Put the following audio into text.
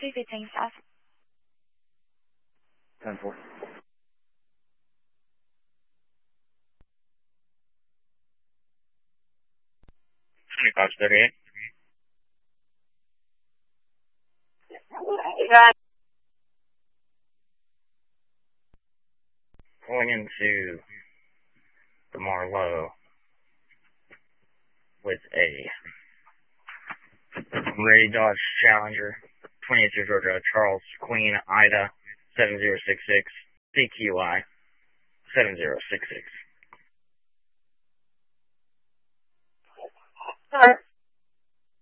15 south. 10-4. Going into the Marlowe with a Ray Dodge Challenger, 28 Georgia, Charles Queen Ida 7066, CQI 7066. Sorry.